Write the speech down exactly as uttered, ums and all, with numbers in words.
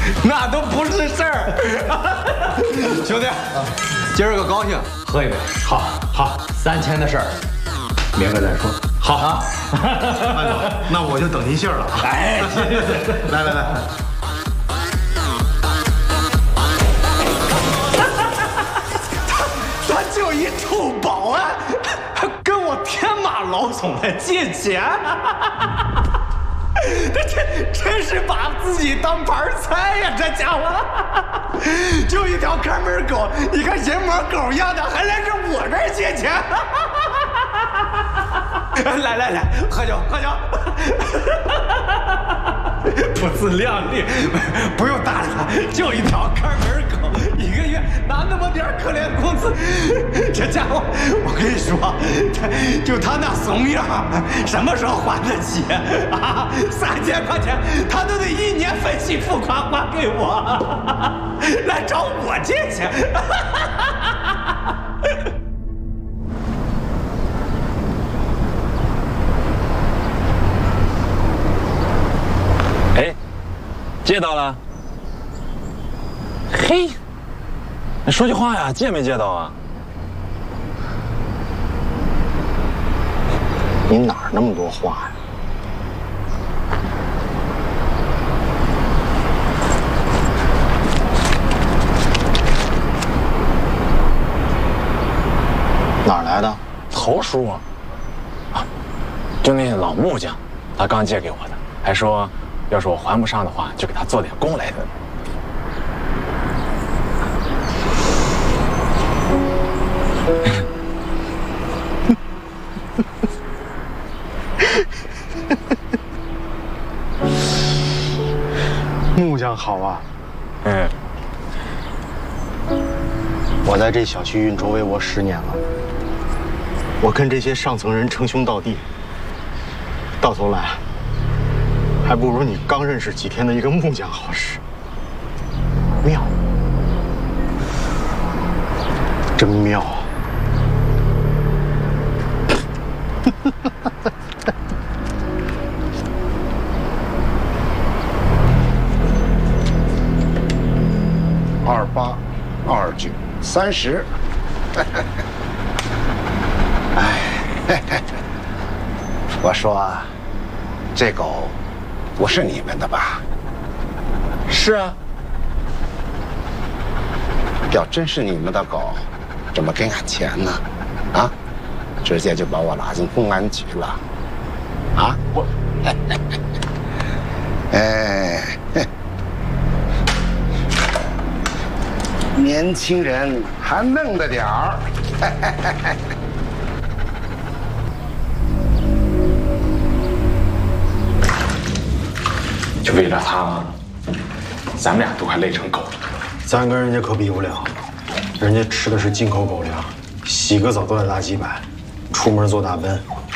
那都不是事儿。兄弟，今儿个高兴，喝一杯。 好，好，三千的事儿，明个再说。好啊， 慢走，那我就等您信儿了。 哎， 来来来。 他就一臭保安，还跟我天马老总来借钱，这真真是把自己当盘菜呀！这家伙，就一条看门狗，你看人模狗样的，还来这我这儿借钱。来来来，喝酒喝酒。不自量力，不用搭理他，就一条看门狗，一个月拿那么点可怜工资，这家伙，我跟你说，他就他那怂样，什么时候还得起啊？三千块钱，他都得一年分期付款还给我，来找我借钱。 哎，借到了。嘿，你说句话呀，借没借到啊？ 你哪儿那么多话呀？哪儿来的？ 头书啊，啊，就那老木匠，他刚借给我的，还说要是我还不上的话，就给他做点工来的。 木匠好啊。 嗯， 我在这小区运筹帷幄十年了，我跟这些上层人称兄道弟，到头来还不如你刚认识几天的一个木匠好使。妙，真妙啊！ 二八，二九，三十。哎，我说，这狗不是你们的吧？ 是啊。 要真是你们的狗，怎么给俺钱呢？啊，直接就把我拉进公安局了。啊，我，哎。年轻人还嫩了点儿， 就为了他，咱们俩都快累成狗了。 咱跟人家可比不了，人家吃的是进口狗粮，洗个澡都得大几百，出门做大奔，